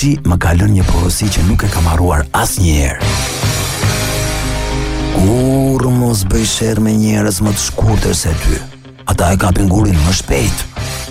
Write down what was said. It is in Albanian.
Shi më ka lënë një porosi që nuk e kam harruar asnjëherë. Kur mos bëj sherr me njerëz më të shkurtër se ty. Ata e kapin gurin më shpejt.